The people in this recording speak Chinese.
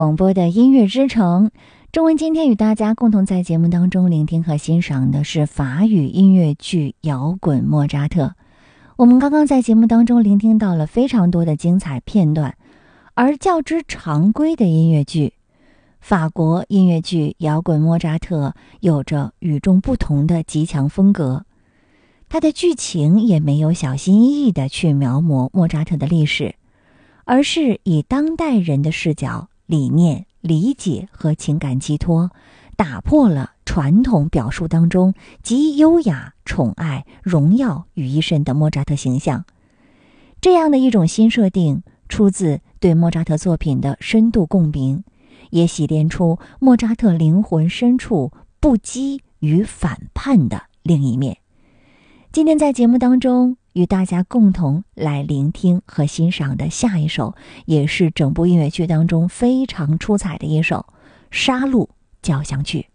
广播的音乐之城，中文今天与大家共同在节目当中聆听和欣赏的是法语音乐剧《摇滚莫扎特》。我们刚刚在节目当中聆听到了非常多的精彩片段，而较之常规的音乐剧，法国音乐剧《摇滚莫扎特》有着与众不同的极强风格。它的剧情也没有小心翼翼地去描摹莫扎特的历史，而是以当代人的视角、理念、理解和情感寄托，打破了传统表述当中集优雅、宠爱、荣耀于一身的莫扎特形象。这样的一种新设定出自对莫扎特作品的深度共鸣，也洗炼出莫扎特灵魂深处不羁与反叛的另一面。今天在节目当中与大家共同来聆听和欣赏的下一首，也是整部音乐剧当中非常出彩的一首《杀戮交响曲》。